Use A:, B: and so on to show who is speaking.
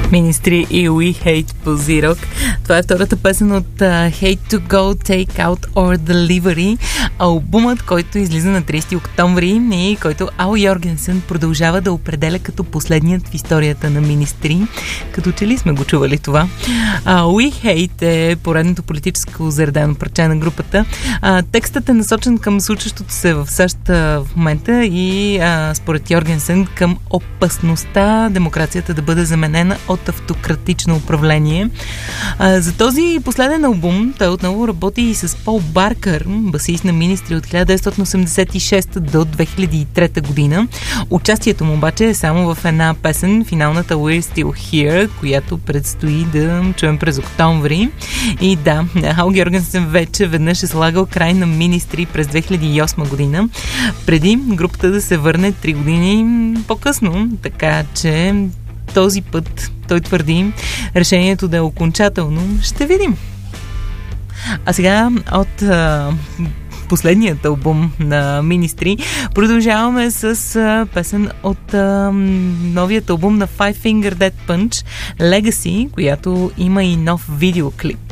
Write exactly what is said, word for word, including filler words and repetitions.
A: Ministry и We Hate по Z-Rock. Това е втората песен от uh, Hate to Go, Take Out or Delivery, албумът, който излиза на тридесети октомври и който Ал Йоргенсен продължава да определя като последният в историята на Ministry. Като че ли сме го чували това? Uh, We Hate е поредното политическо заредено парче на групата. Uh, текстът е насочен към случващото се в САЩ в момента и uh, според Йоргенсен към опасността демокрацията да бъде заменена от автократично управление. А, за този последен албум той отново работи и с Пол Баркър, басист на Ministry от хиляда деветстотин осемдесет и шеста до две хиляди и трета година. Участието му обаче е само в една песен, финалната We're Still Here, която предстои да чуем през октомври. И да, Ал Йоргенсен вече веднъж е слагал край на Ministry през две хиляди и осма година, преди групата да се върне три години по-късно, така че този път той твърди решението да е окончателно. Ще видим. А сега от а, последният албум на Ministry продължаваме с а, песен от а, новият албум на Five Finger Death Punch Legacy, която има и нов видеоклип.